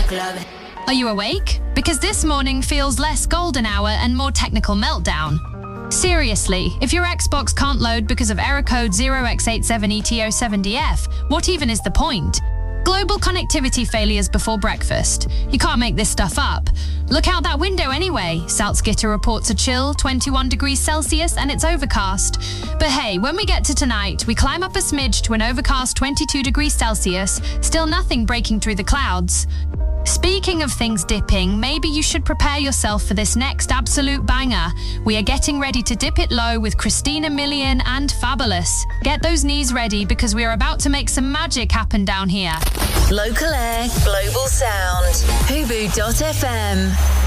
Are you awake? Because this morning feels less golden hour and more technical meltdown. Seriously, if your Xbox can't load because of error code 0x87ETO7DF, what even is the point? Global connectivity failures before breakfast. You can't make this stuff up. Look out that window anyway. Salzgitter reports a chill, 21 degrees Celsius, and it's overcast. But hey, when we get to tonight, we climb up a smidge to an overcast 22 degrees Celsius, still nothing breaking through the clouds. Speaking of things dipping, maybe you should prepare yourself for this next absolute banger. We are getting ready to dip it low with Christina Milian and Fabulous. Get those knees ready because we are about to make some magic happen down here. Local air, global sound. Hubu.fm.